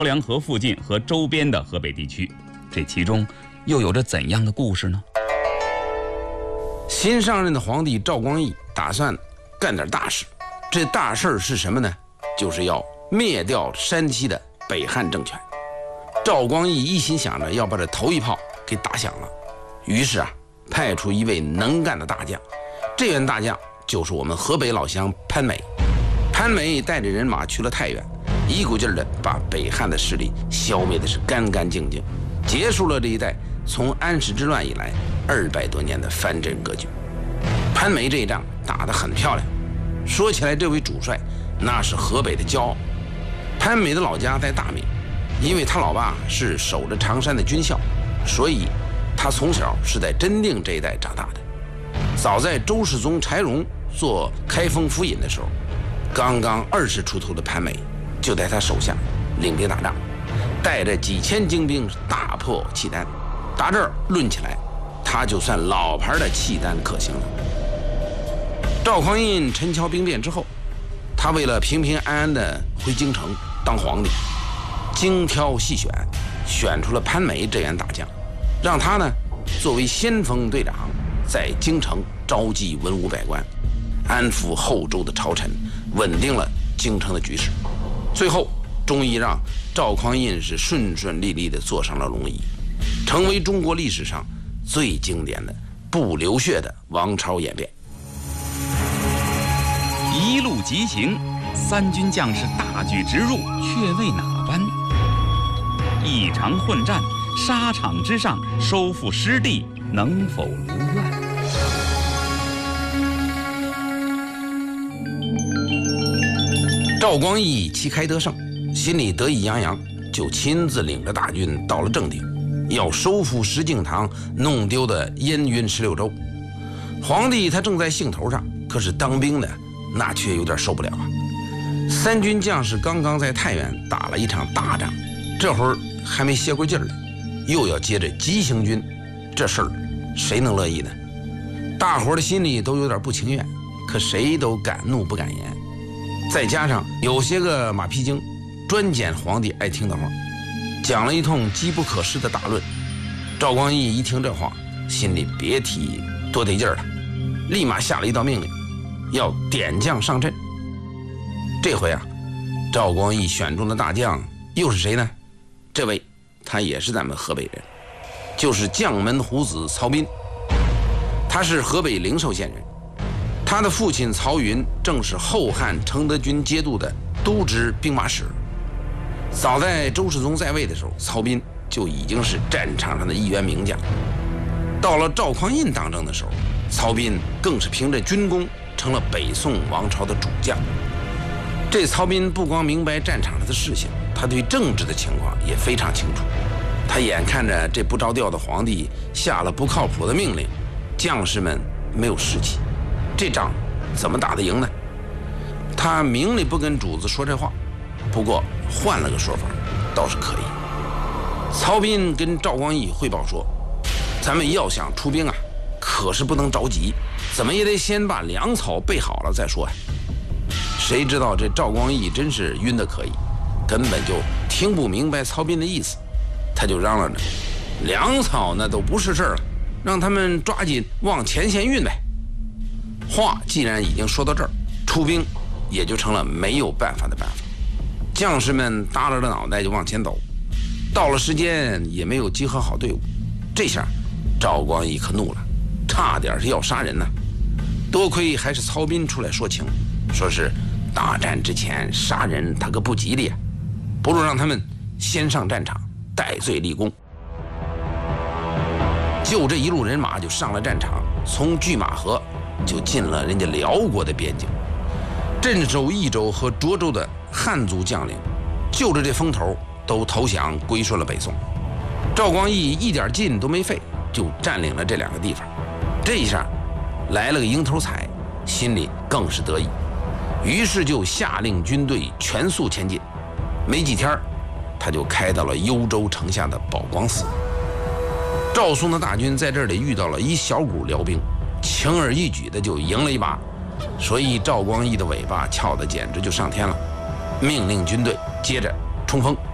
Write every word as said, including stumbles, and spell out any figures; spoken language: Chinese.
梁河附近和周边的河北地区，这其中又有着怎样的故事呢？ 新上任的皇帝赵光义打算干点大事，这大事是什么呢？就是要灭掉山西的北汉政权。赵光义一心想着要把这头一炮给打响了，于是啊，派出一位能干的大将，这员大将就是我们河北老乡潘美。潘美带着人马去了太原，一股劲儿的把北汉的势力消灭的是干干净净，结束了这一代从安史之乱以来二百多年的藩镇割据。潘美这一仗打得很漂亮，说起来这位主帅那是河北的骄傲。潘美的老家在大名，因为他老爸是守着常山的军校，所以他从小是在真定这一带长大的。早在周世宗柴荣做开封府尹的时候，刚刚二十出头的潘美就在他手下领兵打仗，带着几千精兵大破契丹。打这儿论起来，他就算老牌的契丹克星了。赵匡胤陈桥兵变之后，他为了平平安安的回京城当皇帝，精挑细选，选出了潘美这员大将，让他呢作为先锋队长，在京城召集文武百官，安抚后周的朝臣，稳定了京城的局势。最后终于让赵匡胤是顺顺利利地坐上了龙椅，成为中国历史上最经典的不流血的王朝演变。 一路疾行，三军将士大举直入，却为哪般？一场混战，沙场之上收复失地，能否如愿？ 赵光义旗开得胜，心里得意洋洋，就亲自领着大军到了正定，要收复石敬瑭弄丢的燕云十六州。皇帝他正在兴头上，可是当兵的那却有点受不了啊。三军将士刚刚在太原打了一场大仗，这会儿还没歇过劲儿来，又要接着急行军，这事儿谁能乐意呢？大伙儿的心里都有点不情愿，可谁都敢怒不敢言。再加上有些个马屁精专捡皇帝爱听的话，讲了一通机不可失的大论。赵光义一听这话，心里别提多得劲儿了，立马下了一道命令，要点将上阵。这回啊，赵光义选中的大将又是谁呢？这位他也是咱们河北人，就是将门虎子曹彬。他是河北灵寿县人，他的父亲曹云正是后汉承德军节度的都指兵马使。早在周世宗在位的时候，曹彬就已经是战场上的一员名将。到了赵匡胤当政的时候，曹彬更是凭着军功成了北宋王朝的主将。这曹彬不光明白战场上的事情，他对政治的情况也非常清楚。他眼看着这不着调的皇帝下了不靠谱的命令，将士们没有士气，这仗怎么打得赢呢？他明里不跟主子说这话，不过换了个说法倒是可以。曹彬跟赵光义汇报说，咱们要想出兵啊，可是不能着急，怎么也得先把粮草备好了再说呀。谁知道这赵光义真是晕得可以，根本就听不明白曹彬的意思，他就嚷嚷着，粮草那都不是事儿了，让他们抓紧往前线运呗。话既然已经说到这儿，出兵也就成了没有办法的办法。将士们耷拉着脑袋就往前走，到了时间也没有集合好队伍。这下赵光义可怒了，差点是要杀人呢。多亏还是曹彬出来说情，说是大战之前杀人他可不吉利啊，不如让他们先上战场戴罪立功。就这一路人马就上了战场，从拒马河就进了人家辽国的边境。镇守益州和涿州的汉族将领就着这风头都投降归顺了北宋。赵光义一点劲都没费，就占领了这两个地方。这一下来了个蝇头彩，心里更是得意，于是就下令军队全速前进。没几天他就开到了幽州城下的宝光寺。赵宋的大军在这里遇到了一小股辽兵，轻而易举的就赢了一把，所以赵光义的尾巴翘得简直就上天了，命令军队接着冲锋。